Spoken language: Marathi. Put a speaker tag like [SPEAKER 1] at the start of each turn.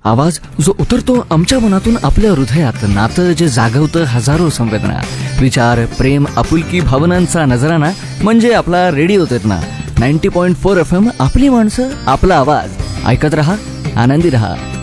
[SPEAKER 1] आवाज जो उतरतो आमच्या मनातून आपल्या हृदयात, नातं जे जागवतं हजारो संवेदना, विचार, प्रेम, आपुलकी, भावनांचा नजराना म्हणजे आपला रेडिओ ना 90.4 FM. आपली माणसं, आपला आवाज. ऐकत रहा, आनंदी रहा.